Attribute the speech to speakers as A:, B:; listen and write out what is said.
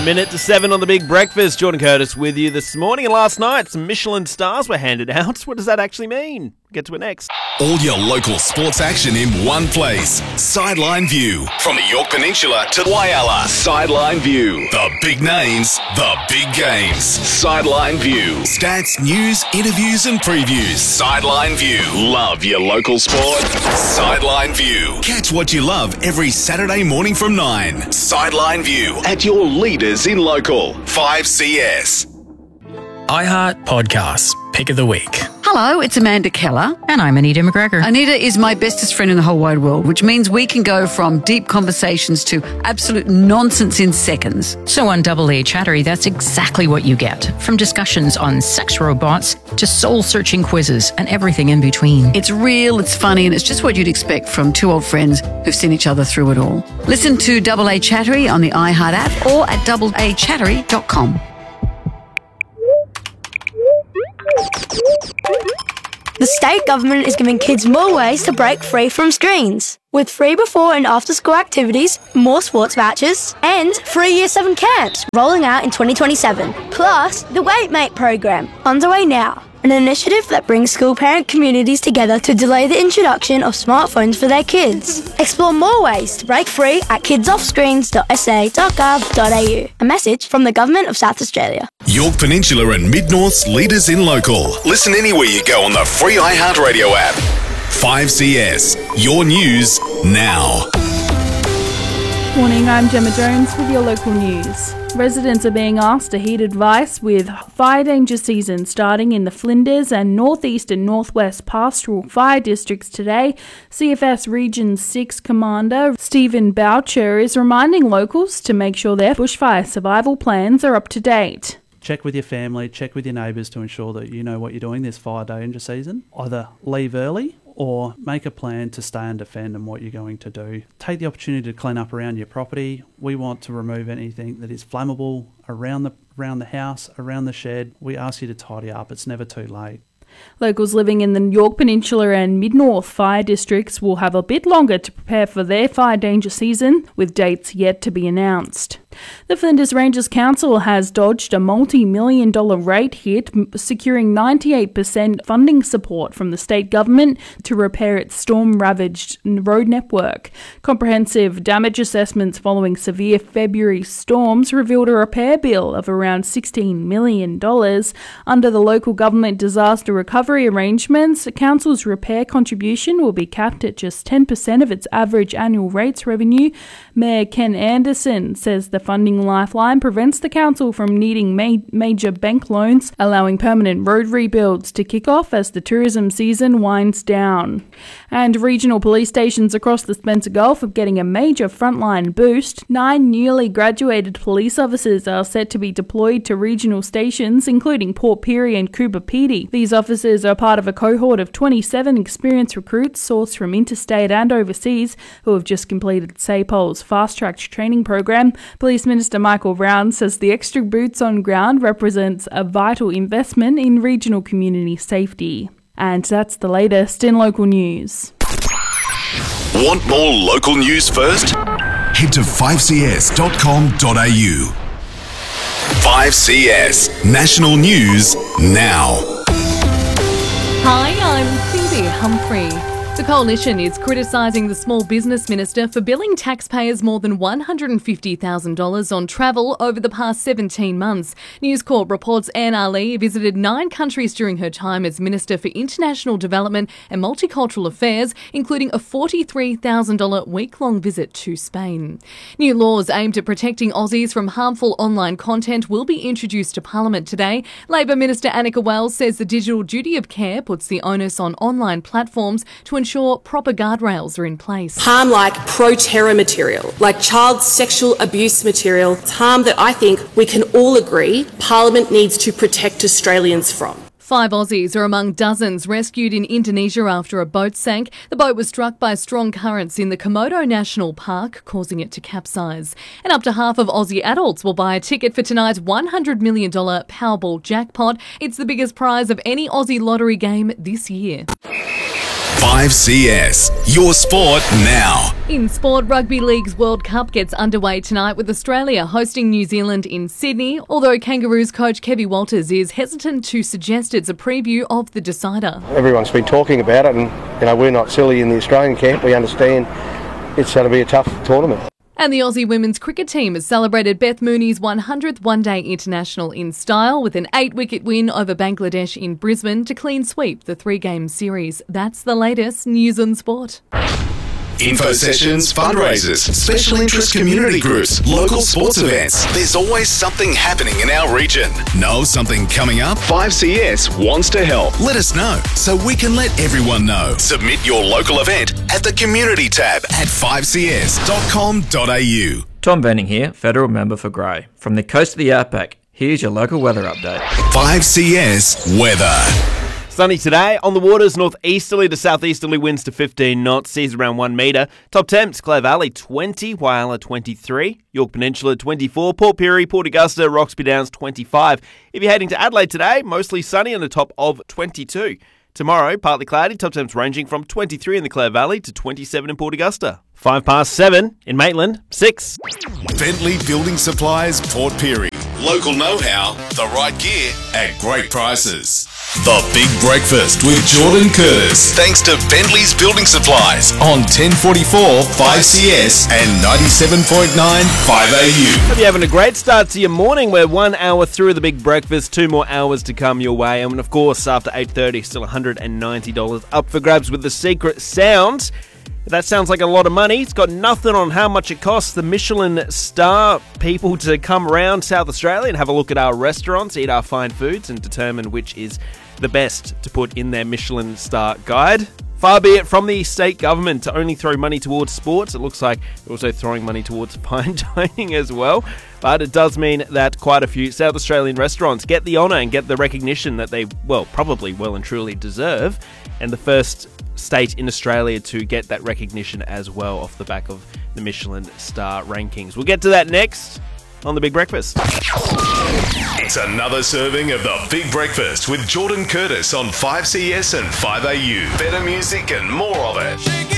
A: minute to 7 on The Big Breakfast. Jordan Curtis with you this morning. And last night, some Michelin stars were handed out. What does that actually mean? Get to it next.
B: All your local sports action in one place. Sideline View. From the Yorke Peninsula to Whyalla. Sideline View. The big names, the big games. Sideline View. Stats, news, interviews and previews. Sideline View. Love your local sport? Sideline View. Catch what you love every Saturday morning from 9. Sideline View. At your leaders in local. 5CS.
C: iHeart Podcasts, Pick of the Week.
D: Hello, it's Amanda Keller.
E: And I'm Anita McGregor.
D: Anita is my bestest friend in the whole wide world, which means we can go from deep conversations to absolute nonsense in seconds.
E: So on Double A Chattery, that's exactly what you get. From discussions on sex robots to soul-searching quizzes and everything in between.
D: It's real, it's funny, and it's just what you'd expect from two old friends who've seen each other through it all. Listen to Double A Chattery on the iHeart app or at doubleachattery.com.
F: The state government is giving kids more ways to break free from screens. With free before and after school activities, more sports vouchers, and free Year 7 camps rolling out in 2027. Plus, the Wait Mate program, underway now. An initiative that brings school parent communities together to delay the introduction of smartphones for their kids. Explore more ways to break free at kidsoffscreens.sa.gov.au. A message from the Government of South Australia.
B: Yorke Peninsula and Mid-North's leaders in local. Listen anywhere you go on the free iHeart Radio app. 5CS. Your news now.
G: Morning, I'm Gemma Jones with your local news. Residents are being asked to heed advice with fire danger season starting in the Flinders and northeast and northwest pastoral fire districts today. CFS Region 6 Commander Stephen Boucher is reminding locals to make sure their bushfire survival plans are up to date.
H: Check with your family, check with your neighbours to ensure that you know what you're doing this fire danger season. Either leave early or make a plan to stay and defend and what you're going to do. Take the opportunity to clean up around your property. We want to remove anything that is flammable around the house, around the shed. We ask you to tidy up. It's never too late.
G: Locals living in the Yorke Peninsula and Mid-North fire districts will have a bit longer to prepare for their fire danger season, with dates yet to be announced. The Flinders Rangers Council has dodged a multi-million-dollar rate hit, securing 98% funding support from the state government to repair its storm-ravaged road network. Comprehensive damage assessments following severe February storms revealed a repair bill of around $16 million. Under the local government disaster recovery arrangements, the council's repair contribution will be capped at just 10% of its average annual rates revenue. Mayor Ken Anderson says the funding lifeline prevents the council from needing major bank loans, allowing permanent road rebuilds to kick off as the tourism season winds down. And regional police stations across the Spencer Gulf are getting a major frontline boost. 9 newly graduated police officers are set to be deployed to regional stations, including Port Pirie and Coober Pedy. These officers are part of a cohort of 27 experienced recruits sourced from interstate and overseas who have just completed SAPOL's fast-track training program. Police Minister Michael Brown says the extra boots on ground represents a vital investment in regional community safety. And that's the latest in local news.
B: Want more local news first? Head to 5cs.com.au. 5CS. National News Now.
I: Hi, I'm Phoebe Humphrey. The Coalition is criticising the Small Business Minister for billing taxpayers more than $150,000 on travel over the past 17 months. News Corp reports Anne Ali visited 9 countries during her time as Minister for International Development and Multicultural Affairs, including a $43,000 week-long visit to Spain. New laws aimed at protecting Aussies from harmful online content will be introduced to Parliament today. Labor Minister Annika Wells says the digital duty of care puts the onus on online platforms to ensure proper guardrails are in place.
J: Harm like pro-terror material, like child sexual abuse material, it's harm that I think we can all agree Parliament needs to protect Australians from.
I: 5 Aussies are among dozens rescued in Indonesia after a boat sank. The boat was struck by strong currents in the Komodo National Park, causing it to capsize. And up to half of Aussie adults will buy a ticket for tonight's $100 million Powerball jackpot. It's the biggest prize of any Aussie lottery game this year.
B: 5CS, your sport now.
I: In sport, Rugby League's World Cup gets underway tonight with Australia hosting New Zealand in Sydney, although Kangaroos coach Kevin Walters is hesitant to suggest it's a preview of the decider.
K: Everyone's been talking about it, and we're not silly in the Australian camp. We understand it's going to be a tough tournament.
I: And the Aussie women's cricket team has celebrated Beth Mooney's 100th one-day international in style with an 8-wicket win over Bangladesh in Brisbane to clean sweep the 3-game series. That's the latest news on sport.
B: Info sessions, fundraisers, special interest community groups, local sports events. There's always something happening in our region. Know something coming up? 5CS wants to help. Let us know so we can let everyone know. Submit your local event at the community tab at 5cs.com.au.
L: Tom Benning here, Federal Member for Grey. From the coast of the Outback, here's your local weather update.
B: 5CS weather.
A: Sunny today. On the waters, northeasterly to southeasterly winds to 15 knots, seas around 1 metre. Top temps, Clare Valley 20, Whyalla 23, York Peninsula 24, Port Pirie, Port Augusta, Roxby Downs 25. If you're heading to Adelaide today, mostly sunny on the top of 22. Tomorrow, partly cloudy, top temps ranging from 23 in the Clare Valley to 27 in Port Augusta. 7:05 in Maitland, 6.
B: Bentley Building Supplies, Port Pirie. Local know-how, the right gear at great prices. The Big Breakfast with Jordan Curtis. Thanks to Bentley's Building Supplies on 1044 5CS and 97.9 5AU.
A: Hope you're having a great start to your morning. We're 1 hour through the Big Breakfast, 2 more hours to come your way. And of course, after 8:30, still $190 up for grabs with the Secret Sound. That sounds like a lot of money. It's got nothing on how much it costs the Michelin star people to come around South Australia and have a look at our restaurants, eat our fine foods, and determine which is the best to put in their Michelin star guide. Far be it from the state government to only throw money towards sports. It looks like they're also throwing money towards fine dining as well. But it does mean that quite a few South Australian restaurants get the honour and get the recognition that they, probably well and truly deserve. And the first state in Australia to get that recognition as well off the back of the Michelin star rankings. We'll get to that next on The Big Breakfast.
B: It's another serving of The Big Breakfast with Jordan Curtis on 5CS and 5AU. Better music and more of it.